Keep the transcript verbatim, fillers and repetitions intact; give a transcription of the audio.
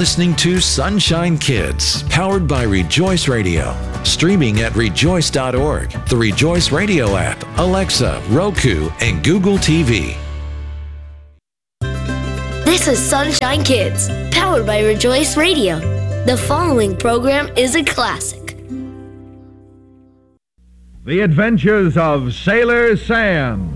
listening to Sunshine Kids, powered by Rejoice Radio. Streaming at rejoice dot org, the Rejoice Radio app, Alexa, Roku, and Google T V. This is Sunshine Kids, powered by Rejoice Radio. The following program is a classic. The Adventures of Sailor Sam.